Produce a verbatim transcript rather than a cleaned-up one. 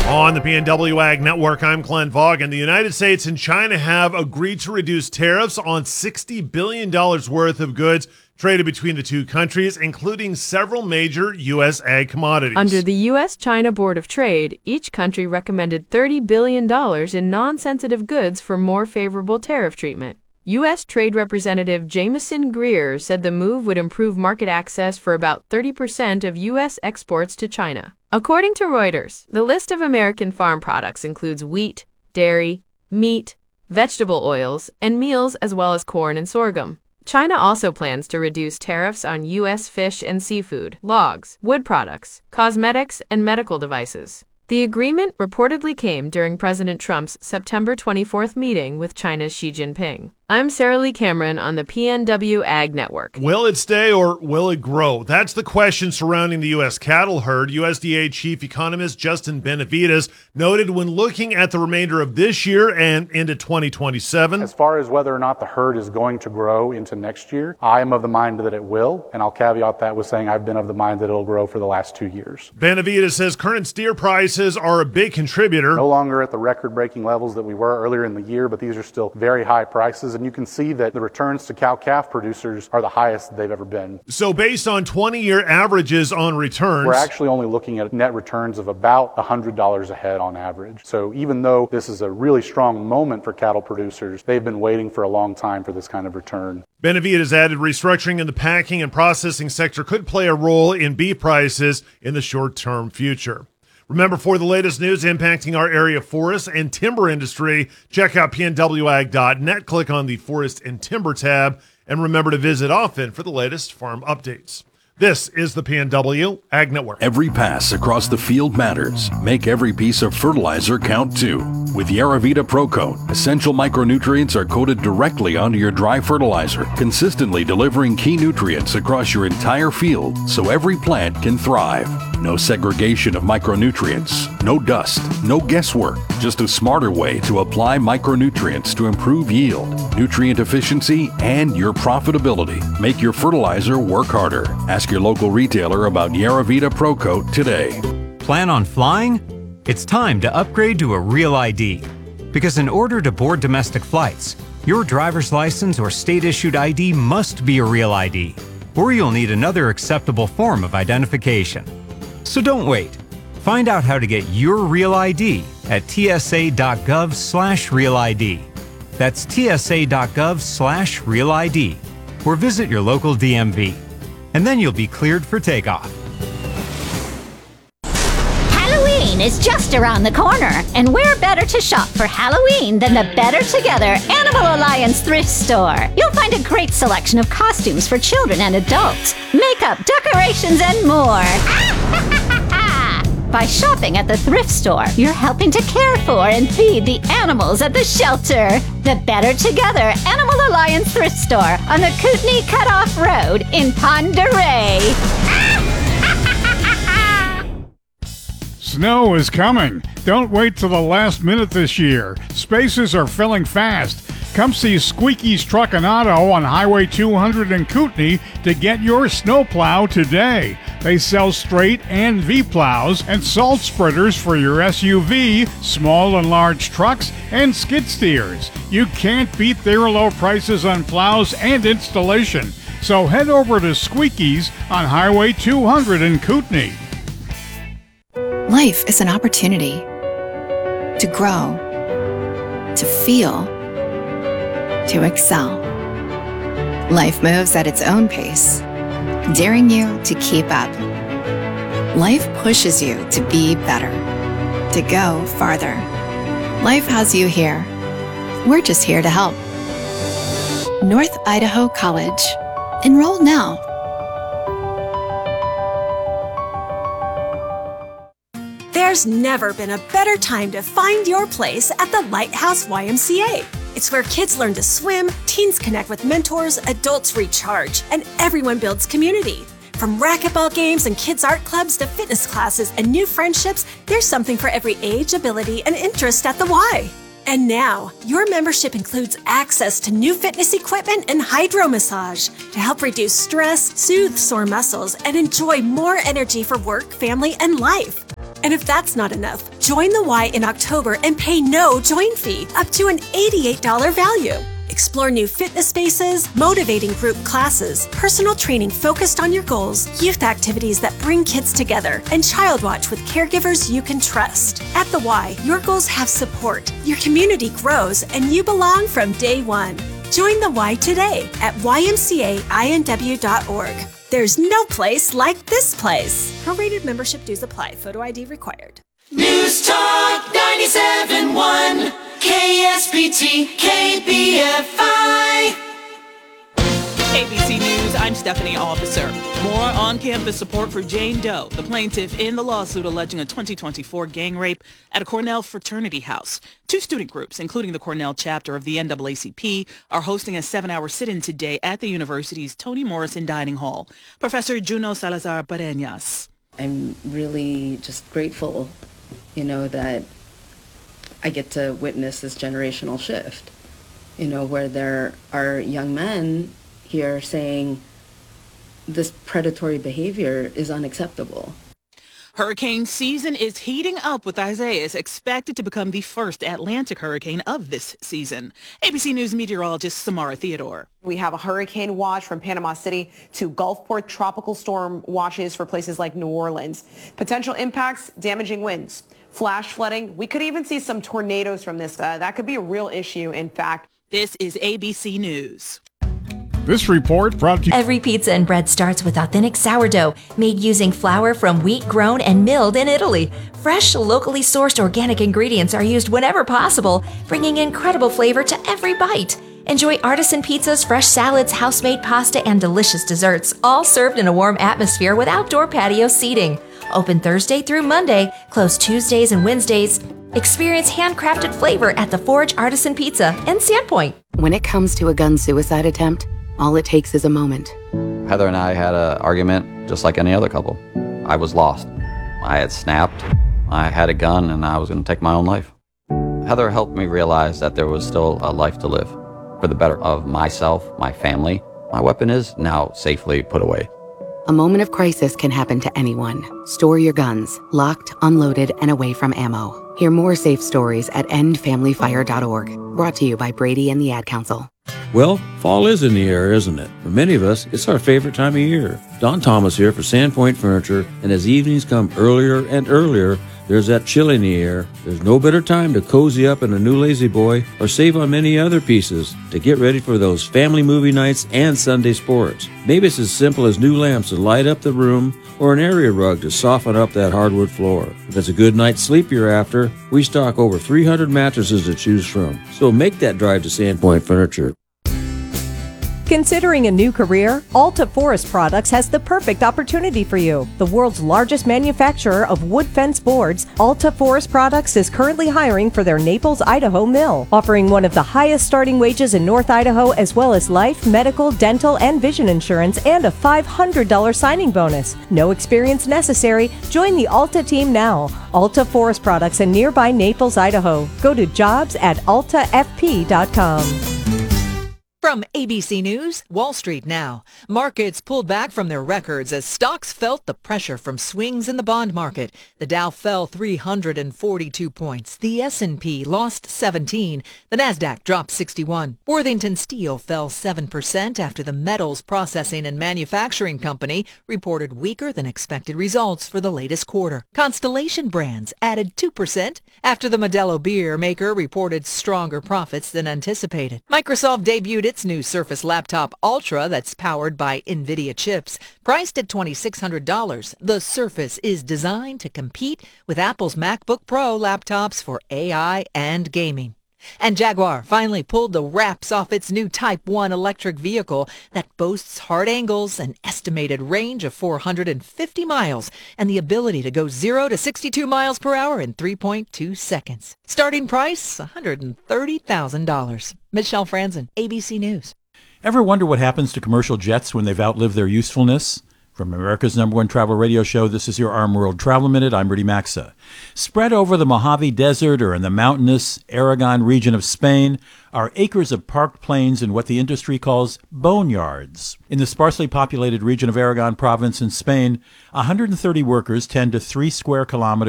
On the P N W Ag Network, I'm Glenn Vaughan. The United States and China have agreed to reduce tariffs on sixty billion dollars worth of goods traded between the two countries, including several major U S ag commodities. Under the U S China Board of Trade, each country recommended thirty billion dollars in non-sensitive goods for more favorable tariff treatment. U S Trade Representative Jameson Greer said the move would improve market access for about thirty percent of U S exports to China. According to Reuters, the list of American farm products includes wheat, dairy, meat, vegetable oils, and meals, as well as corn and sorghum. China also plans to reduce tariffs on U S fish and seafood, logs, wood products, cosmetics, and medical devices. The agreement reportedly came during President Trump's September twenty-fourth meeting with China's Xi Jinping. I'm Sarah Lee Cameron on the P N W Ag Network. Will it stay or will it grow? That's the question surrounding the U S cattle herd. U S D A Chief Economist Justin Benavides noted when looking at the remainder of this year and into twenty twenty-seven. As far as whether or not the herd is going to grow into next year, I am of the mind that it will, and I'll caveat that with saying I've been of the mind that it'll grow for the last two years. Benavides says current steer prices are a big contributor. No longer at the record-breaking levels that we were earlier in the year, but these are still very high prices. And you can see that the returns to cow-calf producers are the highest they've ever been. So based on twenty-year averages on returns, we're actually only looking at net returns of about one hundred dollars a head on average. So even though this is a really strong moment for cattle producers, they've been waiting for a long time for this kind of return. Benavides added restructuring in the packing and processing sector could play a role in beef prices in the short-term future. Remember, for the latest news impacting our area forest and timber industry, check out P N W ag dot net, click on the Forest and Timber tab, and remember to visit often for the latest farm updates. This is the P N W Ag Network. Every pass across the field matters. Make every piece of fertilizer count too. With Yaravita Pro Coat, essential micronutrients are coated directly onto your dry fertilizer, consistently delivering key nutrients across your entire field so every plant can thrive. No segregation of micronutrients, no dust, no guesswork, just a smarter way to apply micronutrients to improve yield, nutrient efficiency, and your profitability. Make your fertilizer work harder. Ask your local retailer about Yaravita Pro Coat today. Plan on flying? It's time to upgrade to a Real I D. Because in order to board domestic flights, your driver's license or state-issued I D must be a Real I D, or you'll need another acceptable form of identification. So don't wait. Find out how to get your Real I D at T S A dot gov slash Real I D. That's T S A dot gov slash Real I D, or visit your local D M V. And then you'll be cleared for takeoff. Halloween is just around the corner, and where better to shop for Halloween than the Better Together Animal Alliance thrift store? You'll find a great selection of costumes for children and adults, makeup, decorations, and more. By shopping at the thrift store, you're helping to care for and feed the animals at the shelter. The Better Together Animal Alliance thrift store on the Kootenai Cutoff Road in Pend Oreille. Snow is coming. Don't wait till the last minute this year. Spaces are filling fast. Come see Squeaky's Truck and Auto on Highway two hundred in Kootenai to get your snowplow today. They sell straight and V plows and salt spreaders for your S U V, small and large trucks, and skid steers. You can't beat their low prices on plows and installation. So head over to Squeaky's on Highway two hundred in Kootenai. Life is an opportunity to grow, to feel, to excel. Life moves at its own pace, daring you to keep up. Life pushes you to be better, to go farther. Life has you here. We're just here to help. North Idaho College. Enroll now. There's never been a better time to find your place at the Lighthouse Y M C A. It's where kids learn to swim, teens connect with mentors, adults recharge, and everyone builds community. From racquetball games and kids' art clubs to fitness classes and new friendships, there's something for every age, ability, and interest at the Y. And now, your membership includes access to new fitness equipment and hydro massage to help reduce stress, soothe sore muscles, and enjoy more energy for work, family, and life. And if that's not enough, join the Y in October and pay no join fee, up to an eighty-eight dollars value. Explore new fitness spaces, motivating group classes, personal training focused on your goals, youth activities that bring kids together, and Child Watch with caregivers you can trust. At the Y, your goals have support, your community grows, and you belong from day one. Join the Y today at Y M C A I N W dot org. There's no place like this place. Prorated membership dues apply. Photo I D required. News Talk ninety-seven point one, K S P T, K B F I. A B C News, I'm Stephanie Officer. More on-campus support for Jane Doe, the plaintiff in the lawsuit alleging a twenty twenty-four gang rape at a Cornell fraternity house. Two student groups, including the Cornell chapter of the N double A C P, are hosting a seven-hour sit-in today at the university's Toni Morrison Dining Hall. Professor Juno Salazar Pareñas. I'm really just grateful, you know, that I get to witness this generational shift, you know, where there are young men here saying this predatory behavior is unacceptable. Hurricane season is heating up, with Isaias expected to become the first Atlantic hurricane of this season. A B C News meteorologist Samara Theodore. We have a hurricane watch from Panama City to Gulfport, tropical storm watches for places like New Orleans. Potential impacts, damaging winds, flash flooding. We could even see some tornadoes from this. Uh, that could be a real issue, in fact. This is A B C News. This report brought to you. Every pizza and bread starts with authentic sourdough made using flour from wheat grown and milled in Italy. Fresh, locally sourced organic ingredients are used whenever possible, bringing incredible flavor to every bite. Enjoy artisan pizzas, fresh salads, house-made pasta, and delicious desserts, all served in a warm atmosphere with outdoor patio seating. Open Thursday through Monday, closed Tuesdays and Wednesdays. Experience handcrafted flavor at the Forge Artisan Pizza in Sandpoint. When it comes to a gun suicide attempt, all it takes is a moment. Heather and I had an argument just like any other couple. I was lost. I had snapped. I had a gun and I was going to take my own life. Heather helped me realize that there was still a life to live for the better of myself, my family. My weapon is now safely put away. A moment of crisis can happen to anyone. Store your guns, locked, unloaded, and away from ammo. Hear more safe stories at end family fire dot org. Brought to you by Brady and the Ad Council. Well, fall is in the air, isn't it? For many of us, it's our favorite time of year. Don Thomas here for Sandpoint Furniture, and as evenings come earlier and earlier, there's that chill in the air. There's no better time to cozy up in a new Lazy Boy or save on many other pieces to get ready for those family movie nights and Sunday sports. Maybe it's as simple as new lamps to light up the room or an area rug to soften up that hardwood floor. If it's a good night's sleep you're after, we stock over three hundred mattresses to choose from. So make that drive to Sandpoint Furniture. Considering a new career, Alta Forest Products has the perfect opportunity for you. The world's largest manufacturer of wood fence boards, Alta Forest Products is currently hiring for their Naples, Idaho mill, offering one of the highest starting wages in North Idaho, as well as life, medical, dental, and vision insurance, and a five hundred dollars signing bonus. No experience necessary. Join the Alta team now. Alta Forest Products in nearby Naples, Idaho. Go to jobs at alta f p dot com. From A B C News, Wall Street now. Markets pulled back from their records as stocks felt the pressure from swings in the bond market. The Dow fell three hundred forty-two points. The S and P lost seventeen. The Nasdaq dropped sixty-one. Worthington Steel fell seven percent after the metals processing and manufacturing company reported weaker than expected results for the latest quarter. Constellation Brands added two percent after the Modelo beer maker reported stronger profits than anticipated. Microsoft debuted its new Surface Laptop Ultra that's powered by NVIDIA chips. Priced at two thousand six hundred dollars, the Surface is designed to compete with Apple's MacBook Pro laptops for A I and gaming. And Jaguar finally pulled the wraps off its new Type one electric vehicle that boasts hard angles, an estimated range of four hundred fifty miles, and the ability to go zero to sixty-two miles per hour in three point two seconds. Starting price, one hundred thirty thousand dollars. Michelle Franzen, A B C News. Ever wonder what happens to commercial jets when they've outlived their usefulness? From America's number one travel radio show, this is your Arm World Travel Minute. I'm Rudy Maxa. Spread over the Mojave Desert or in the mountainous Aragon region of Spain are acres of parked plains in what the industry calls boneyards. In the sparsely populated region of Aragon province in Spain, one hundred thirty workers tend to three square kilometers